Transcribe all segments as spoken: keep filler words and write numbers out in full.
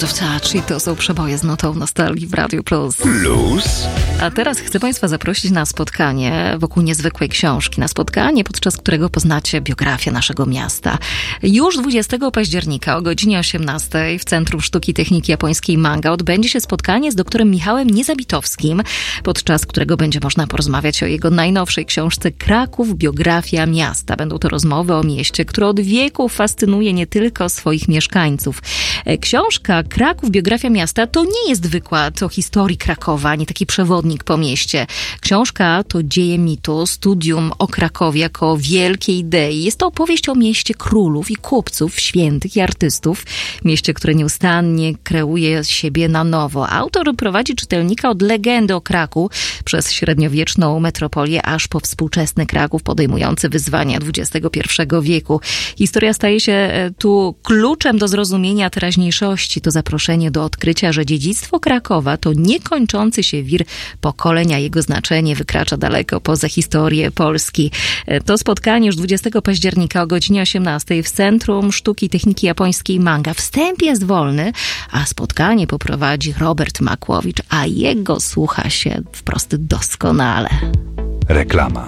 of Touch i to są przeboje z notą nostalgii w Radiu Plus. Plus. A teraz chcę Państwa zaprosić na spotkanie wokół niezwykłej książki. Na spotkanie, podczas którego poznacie biografię naszego miasta. Już dwudziestego października o godzinie osiemnastej w Centrum Sztuki i Techniki Japońskiej Manga odbędzie się spotkanie z doktorem Michałem Niezabitowskim, podczas którego będzie można porozmawiać o jego najnowszej książce Kraków – Biografia miasta. Będą to rozmowy o mieście, które od wieków fascynuje nie tylko swoich mieszkańców. Książka Kraków – Biografia miasta to nie jest wykład o historii Krakowa, ani taki przewodnik po mieście. Książka to dzieje mitu, studium o Krakowie jako wielkiej idei. Jest to opowieść o mieście królów i kupców, świętych i artystów. Mieście, które nieustannie kreuje siebie na nowo. Autor prowadzi czytelnika od legendy o Kraku przez średniowieczną metropolię aż po współczesny Kraków podejmujący wyzwania dwudziestego pierwszego wieku. Historia staje się tu kluczem do zrozumienia teraźniejszości. To zaproszenie do odkrycia, że dziedzictwo Krakowa to niekończący się wir pokolenia. Jego znaczenie wykracza daleko poza historię Polski. To spotkanie już dwudziestego października o godzinie osiemnastej w Centrum Sztuki i Techniki Japońskiej Manga. Wstęp jest wolny, a spotkanie poprowadzi Robert Makłowicz, a jego słucha się wprost doskonale. Reklama.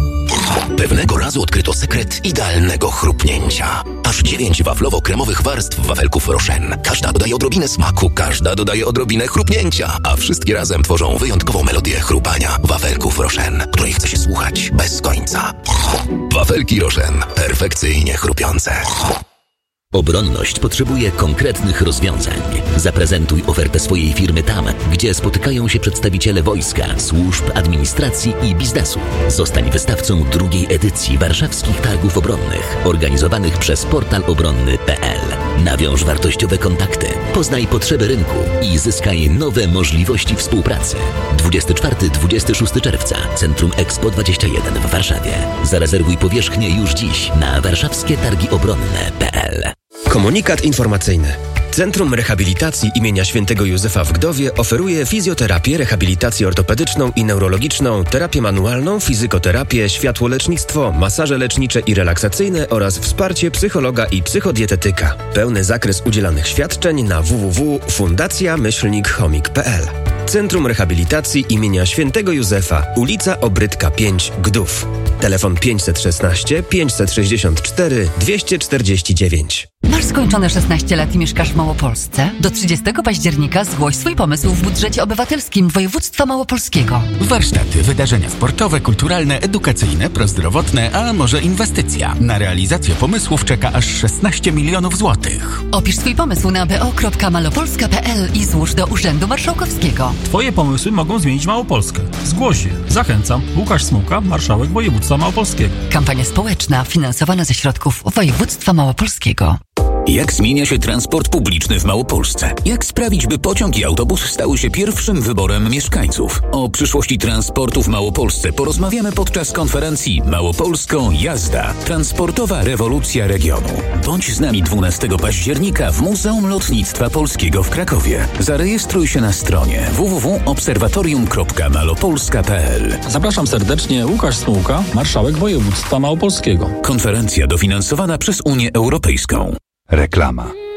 Pewnego razu odkryto sekret idealnego chrupnięcia. Aż dziewięć waflowo-kremowych warstw wafelków Rochen. Każda dodaje odrobinę smaku, każda dodaje odrobinę chrupnięcia, a wszystkie razem tworzą wyjątkową melodię chrupania wafelków Rochen, której chce się słuchać bez końca. Wafelki Rochen. Perfekcyjnie chrupiące. Obronność potrzebuje konkretnych rozwiązań. Zaprezentuj ofertę swojej firmy tam, gdzie spotykają się przedstawiciele wojska, służb, administracji i biznesu. Zostań wystawcą drugiej edycji Warszawskich Targów Obronnych, organizowanych przez portal obronny kropka p l. Nawiąż wartościowe kontakty, poznaj potrzeby rynku i zyskaj nowe możliwości współpracy. dwudziestego czwartego do dwudziestego szóstego czerwca, Centrum Expo dwadzieścia jeden w Warszawie. Zarezerwuj powierzchnię już dziś na warszawskie targi obronne kropka p l. Komunikat informacyjny. Centrum Rehabilitacji imienia Świętego Józefa w Gdowie oferuje fizjoterapię, rehabilitację ortopedyczną i neurologiczną, terapię manualną, fizykoterapię, światłolecznictwo, masaże lecznicze i relaksacyjne oraz wsparcie psychologa i psychodietetyka. Pełny zakres udzielanych świadczeń na w w w kropka fundacja myślnik chomik kropka p l. Centrum Rehabilitacji imienia Świętego Józefa, ulica Obrytka pięć, Gdów. Telefon pięćset szesnaście, pięćset sześćdziesiąt cztery, dwieście czterdzieści dziewięć. Masz skończone szesnaście lat i mieszkasz w Małopolsce? Do trzydziestego października zgłoś swój pomysł w budżecie obywatelskim województwa małopolskiego. Warsztaty, wydarzenia sportowe, kulturalne, edukacyjne, prozdrowotne, a może inwestycja. Na realizację pomysłów czeka aż szesnaście milionów złotych. Opisz swój pomysł na b o kropka malopolska kropka p l i złóż do Urzędu Marszałkowskiego. Twoje pomysły mogą zmienić Małopolskę. Zgłoś się. Zachęcam. Łukasz Smułka, marszałek województwa małopolskiego. Kampania społeczna finansowana ze środków województwa małopolskiego. Jak zmienia się transport publiczny w Małopolsce? Jak sprawić, by pociąg i autobus stały się pierwszym wyborem mieszkańców? O przyszłości transportu w Małopolsce porozmawiamy podczas konferencji Małopolską Jazda. Transportowa rewolucja regionu. Bądź z nami dwunastego października w Muzeum Lotnictwa Polskiego w Krakowie. Zarejestruj się na stronie w w w kropka obserwatorium kropka malopolska kropka p l. Zapraszam serdecznie, Łukasz Smułka, marszałek województwa małopolskiego. Konferencja dofinansowana przez Unię Europejską. Reklama.